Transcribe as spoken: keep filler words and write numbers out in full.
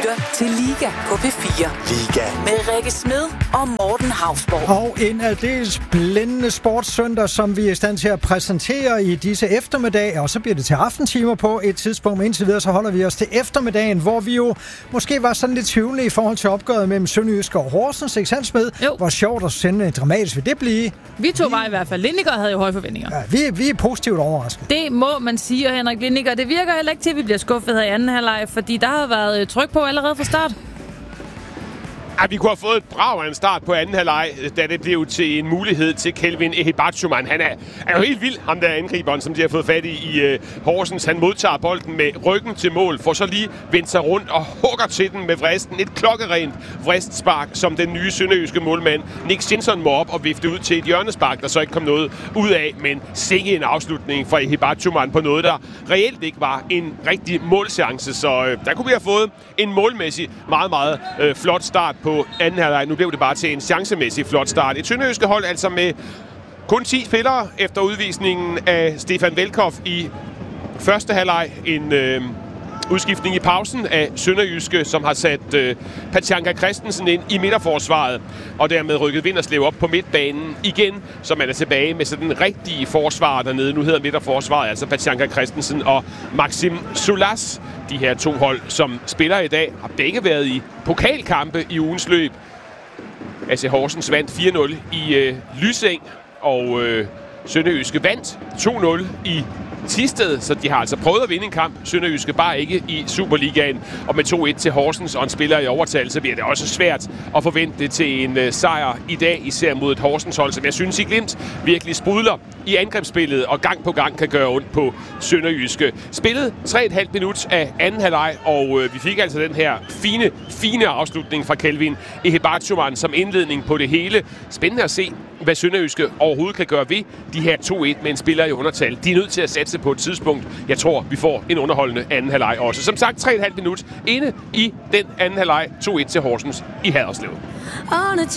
lytter til Liga på P fire. Liga. Med Rikke Smed og Morten Hausborg. Og en aldeles blændende sportssøndag, som vi er i stand til at præsentere i disse eftermiddage. Og så bliver det til aftentimer på et tidspunkt. Men indtil videre, så holder vi os til eftermiddagen, hvor vi jo måske var sådan lidt tvivlende i forhold til opgøret mellem Sønderjyske og Horsens. Ikke sandt, Smed? Jo. Hvor sjovt og sendende dramatisk vil det blive. Vi to var i hvert fald. Lineker havde jo høje forventninger. Ja, vi, vi er positivt overrasket. Det må man sige, og Henrik Lineker. Det virker heller ikke til, at vi bliver skuffet her i anden halvleg, fordi der har været tryk på allerede fra start. Ja, vi kunne have fået et brag af en start på anden halvleg, da det blev til en mulighed til Kelvin Ehibatshuman. Han er, er jo helt vild, ham der angriberen, som de har fået fat i i uh, Horsens. Han modtager bolden med ryggen til mål, får så lige vendt sig rundt og hugger til den med vristen. Et klokkerent vristspark, som den nye sønderjyske målmand Nick Stinson må op og vifte ud til et hjørnespark, der så ikke kom noget ud af. Men sikke en afslutning fra Ehibatshuman på noget, der reelt ikke var en rigtig målchance. Så uh, der kunne vi have fået en målmæssig meget, meget uh, flot start på på anden halvleg. Nu blev det bare til en chancemæssig flot start. Et sønderjyske hold altså med kun ti spillere efter udvisningen af Stefan Velkoff i første halvleg. En øh, udskiftning i pausen af sønderjyske, som har sat øh, Patjanka Christensen ind i midterforsvaret, og dermed rykket Vinderslev op på midtbanen igen, så man er tilbage med sådan den rigtige forsvar dernede. Nu hedder midterforsvaret altså Patjanka Christensen og Maxim Sulas. De her to hold, som spiller i dag, har begge været i pokalkampe i ugens løb. A C Horsens vandt fire nul i øh, Lyseng, og øh, Sønderjyske vandt to nul i Thisted, så de har altså prøvet at vinde en kamp. Sønderjyske bare ikke i Superligaen. Og med to et til Horsens og en spiller i overtal, så bliver det også svært at forvente det til en uh, sejr i dag, især mod et Horsens-hold, som jeg synes i Glimt virkelig sprudler i angrebsspillet og gang på gang kan gøre ondt på Sønderjyske. Spillet tre komma fem minut af anden halvleg, og uh, vi fik altså den her fine, fine afslutning fra Kelvin Ehibatshuman som indledning på det hele. Spændende at se, hvad Sønderjyske overhovedet kan gøre ved de her to et med en spiller i undertal. De er nødt til at satse på et tidspunkt. Jeg tror, vi får en underholdende anden halvleg også. Som sagt, tre komma fem minut inde i den anden halvleg. to et til Horsens i Haderslev.